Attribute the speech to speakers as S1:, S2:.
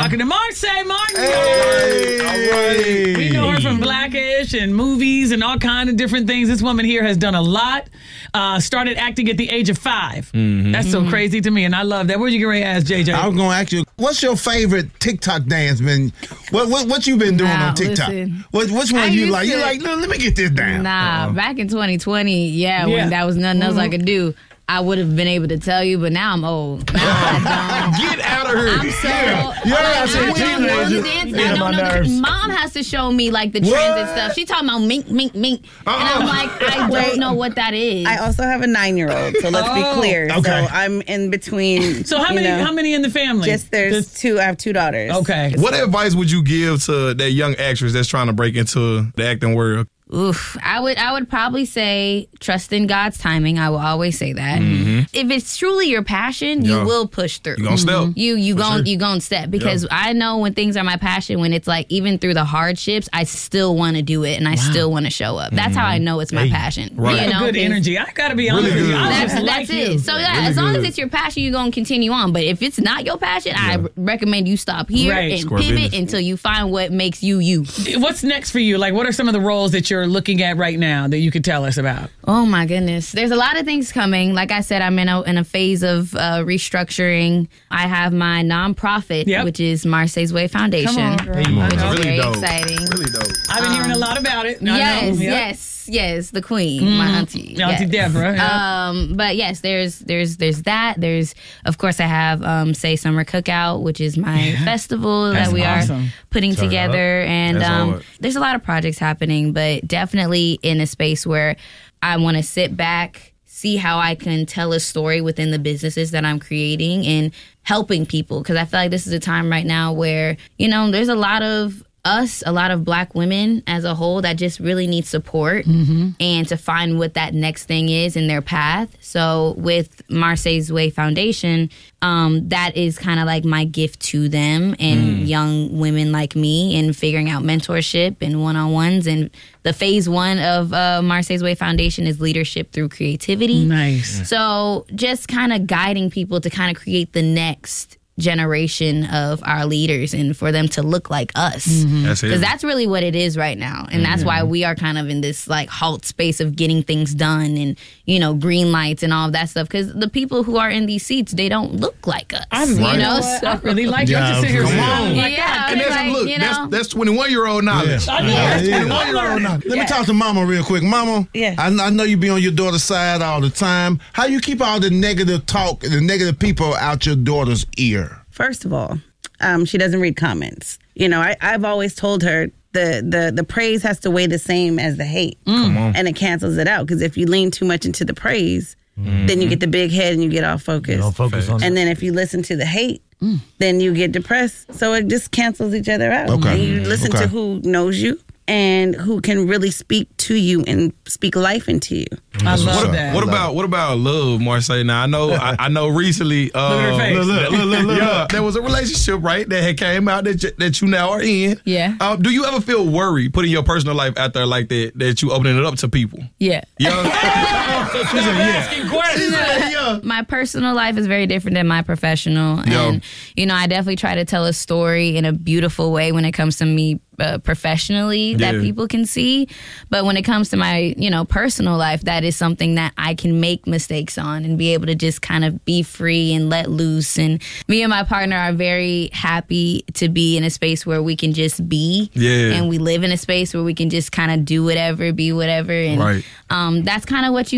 S1: talking to Marsai Martin.
S2: Hey.
S1: All right. We know her from Blackish and movies and all kind of different things. This woman here has done a lot. Started acting at the age of 5. That's so crazy to me, and I love that. What you get ready to ask, JJ?
S2: I was going to ask you, what's your favorite TikTok dance, man? What you been doing on TikTok? Which one you like? You're like, let me get this down.
S3: Back in 2020, when that was nothing else I could do, I would have been able to tell you, but now I'm old. Now I don't.
S2: Get out of here.
S3: I'm so Mom has to show me like the trends and stuff. She talking about mink, mink, mink. And I'm like, I don't know what that is.
S4: I also have a 9-year-old, so let's be clear.
S2: Okay.
S4: So I'm in between.
S1: So how many in the family?
S4: There's 2. I have 2 daughters.
S1: Okay.
S5: What advice would you give to that young actress that's trying to break into the acting world?
S3: Oof, I would probably say trust in God's timing. I will always say that. If it's truly your passion, you will push through.
S5: You gonna step.
S3: You gonna step, because I know when things are my passion, when it's like even through the hardships, I still want to do it and I still want to show up. That's how I know it's my passion.
S5: Right.
S3: You know,
S1: good energy. I gotta be honest with you.
S3: That's it. So as long as it's your passion, you're gonna continue on. But if it's not your passion, I recommend you stop here and pivot until you find what makes you you.
S1: What's next for you? Like, what are some of the roles that you're looking at right now that you could tell us about?
S3: Oh my goodness, there's a lot of things coming. Like I said, I'm in a phase of restructuring. I have my nonprofit, which is Marsai's Way Foundation, which is
S5: Really
S3: very
S5: dope.
S3: exciting.
S5: Really dope.
S1: I've been hearing a lot about it.
S3: Yes, the queen, my auntie,
S1: Auntie Deborah.
S3: But yes, there's that. There's, of course, I have Say Summer Cookout, which is my festival that we are putting together, and there's a lot of projects happening, but definitely in a space where I want to sit back, see how I can tell a story within the businesses that I'm creating and helping people, because I feel like this is a time right now where, there's a lot of Black women as a whole that just really need support and to find what that next thing is in their path. So with Marsai's Way Foundation, that is kind of like my gift to them and young women like me, and figuring out mentorship and one-on-ones. And the phase 1 of Marsai's Way Foundation is leadership through creativity.
S1: Nice.
S3: So just kind of guiding people to kind of create the next generation of our leaders and for them to look like us, because that's really what it is right now, and that's why we are kind of in this like halt space of getting things done and green lights and all of that stuff, because the people who are in these seats, they don't look like us.
S1: I really like you. I just sit here smiling.
S5: And that's 21-year-old knowledge.
S1: I know.
S5: That's 21-year-old knowledge.
S2: Let me talk to Mama real quick. Mama, I know you be on your daughter's side all the time. How you keep all the negative talk, the negative people out your daughter's ear?
S4: First of all, she doesn't read comments. I've always told her the praise has to weigh the same as the hate. And it cancels it out, because if you lean too much into the praise, then you get the big head and you get off focused. And then if you listen to the hate, then you get depressed. So it just cancels each other out.
S2: Okay.
S4: And you listen to who knows you and who can really speak to you and speak life into you.
S1: I love that.
S5: What about love, Marsai? Now I know recently.
S1: Look at her face.
S5: Look. There was a relationship, right, that had came out that you now are in.
S3: Yeah.
S5: Do you ever feel worried putting your personal life out there like that you opening it up to people?
S3: Yeah.
S1: Asking questions.
S3: My personal life is very different than my professional, and I definitely try to tell a story in a beautiful way when it comes to me professionally that people can see. But when it comes to my personal life, that is something that I can make mistakes on and be able to just kind of be free and let loose. And me and my partner are very happy to be in a space where we can just be, and we live in a space where we can just kind of do whatever, be whatever, and that's kind of what you